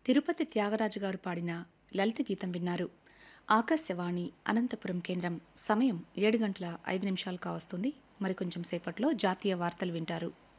తిరుపతి త్యాగరాజు గారు పాడిన లలిత గీతం విన్నారు. ఆకాశవాణి అనంతపురం కేంద్రం. సమయం 7 గంటల 5 నిమిషాలు కావస్తుంది. మరికొంచెం సేపట్లో జాతీయ వార్తలు వింటారు.